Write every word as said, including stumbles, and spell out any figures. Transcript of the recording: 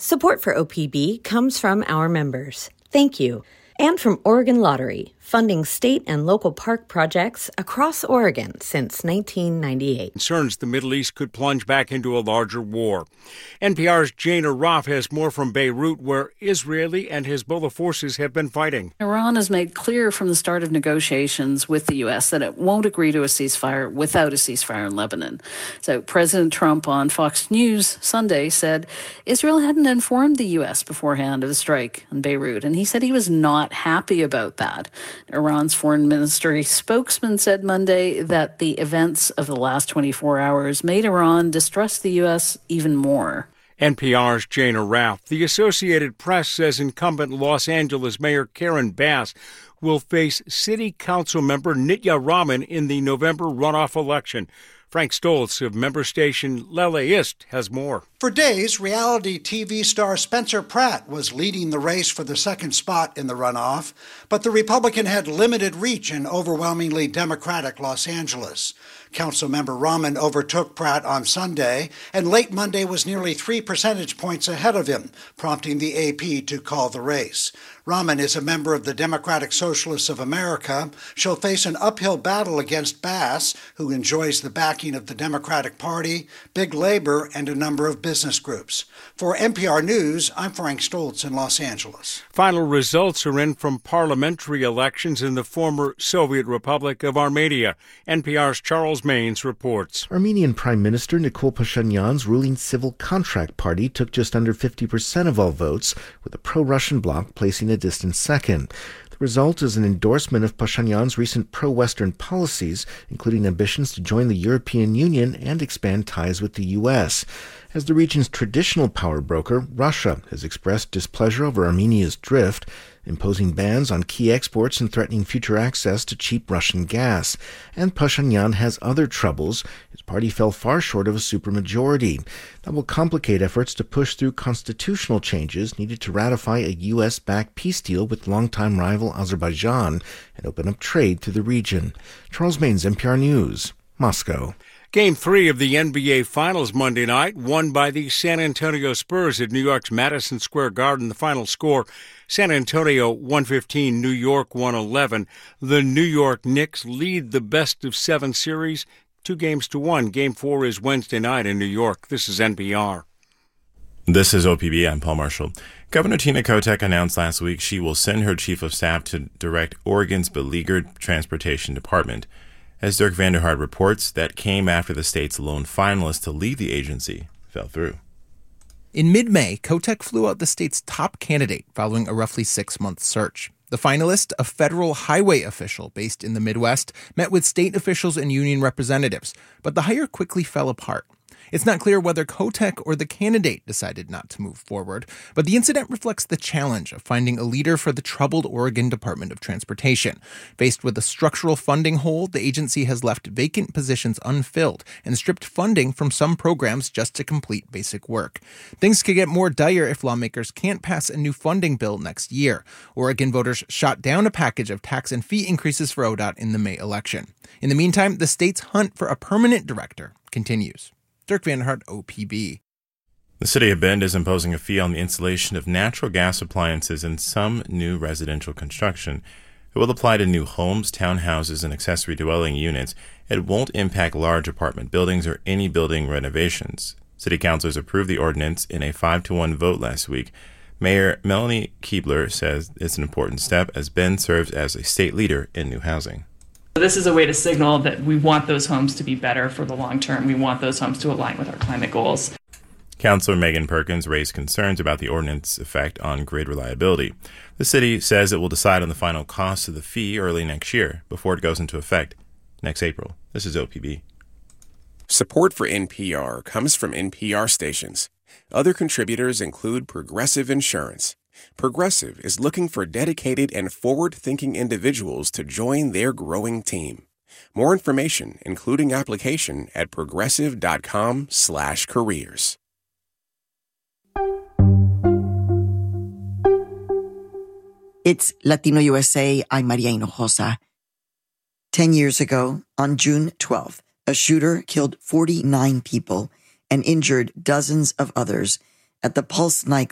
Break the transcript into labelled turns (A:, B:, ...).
A: Support for O P B comes from our members. Thank you. And from Oregon Lottery, funding state and local park projects across Oregon since nineteen ninety-eight.
B: Concerns the Middle East could plunge back into a larger war. N P R's Jane Arraf has more from Beirut, where Israeli and Hezbollah forces have been fighting.
C: Iran has made clear from the start of negotiations with the U S that it won't agree to a ceasefire without a ceasefire in Lebanon. So President Trump on Fox News Sunday said Israel hadn't informed the U S beforehand of the strike in Beirut, and he said he was not happy about that. Iran's foreign ministry spokesman said Monday that the events of the last twenty-four hours made Iran distrust the U S even more.
B: N P R's Jane Arraf. The Associated Press says incumbent Los Angeles Mayor Karen Bass will face City Council member Nitya Raman in the November runoff election. Frank Stoltz of member station LeLaist has more.
D: For days, reality T V star Spencer Pratt was leading the race for the second spot in the runoff, but the Republican had limited reach in overwhelmingly Democratic Los Angeles. Councilmember Raman overtook Pratt on Sunday, and late Monday was nearly three percentage points ahead of him, prompting the A P to call the race. Raman is a member of the Democratic Socialists of America. She'll face an uphill battle against Bass, who enjoys the backing of the Democratic Party, Big Labor, and a number of business groups. For N P R News, I'm Frank Stoltz in Los Angeles.
B: Final results are in from parliamentary elections in the former Soviet Republic of Armenia. N P R's Charles Maines reports.
E: Armenian Prime Minister Nikol Pashinyan's ruling Civil Contract Party took just under fifty percent of all votes, with the pro-Russian bloc placing a distant second. The result is an endorsement of Pashinyan's recent pro-Western policies, including ambitions to join the European Union and expand ties with the U S. As the region's traditional power broker, Russia has expressed displeasure over Armenia's drift, imposing bans on key exports and threatening future access to cheap Russian gas. And Pashinyan has other troubles. His party fell far short of a supermajority. That will complicate efforts to push through constitutional changes needed to ratify a U S-backed peace deal with longtime rival Azerbaijan and open up trade through the region. Charles Maines, N P R News, Moscow.
B: Game three of the N B A Finals Monday night, won by the San Antonio Spurs at New York's Madison Square Garden. The final score, San Antonio one fifteen, New York one eleven. The New York Knicks lead the best-of-seven series, two games to one. Game four is Wednesday night in New York. This is N P R.
F: This is O P B. I'm Paul Marshall. Governor Tina Kotek announced last week she will send her chief of staff to direct Oregon's beleaguered transportation department. As Dirk Vanderhart reports, that came after the state's lone finalist to lead the agency fell through.
G: In mid-May, Kotek flew out the state's top candidate following a roughly six-month search. The finalist, a federal highway official based in the Midwest, met with state officials and union representatives, but the hire quickly fell apart. It's not clear whether Kotek or the candidate decided not to move forward, but the incident reflects the challenge of finding a leader for the troubled Oregon Department of Transportation. Faced with a structural funding hole, the agency has left vacant positions unfilled and stripped funding from some programs just to complete basic work. Things could get more dire if lawmakers can't pass a new funding bill next year. Oregon voters shot down a package of tax and fee increases for O D O T in the May election. In the meantime, the state's hunt for a permanent director continues. Dirk Vanderhart, O P B.
F: The city of Bend is imposing a fee on the installation of natural gas appliances in some new residential construction. It will apply to new homes, townhouses, and accessory dwelling units. It won't impact large apartment buildings or any building renovations. City councilors approved the ordinance in a five to one vote last week. Mayor Melanie Keebler says it's an important step as Bend serves as a state leader in new housing.
H: This is a way to signal that we want those homes to be better for the long term. We want those homes to align with our climate goals.
F: Councilor Megan Perkins raised concerns about the ordinance's effect on grid reliability. The city says it will decide on the final cost of the fee early next year before it goes into effect next April. This is O P B.
I: Support for N P R comes from N P R stations. Other contributors include Progressive Insurance. Progressive is looking for dedicated and forward-thinking individuals to join their growing team. More information, including application, at progressive.com slash careers.
J: It's Latino U S A. I'm Maria Hinojosa. Ten years ago, on June twelfth, a shooter killed forty-nine people and injured dozens of others at the Pulse night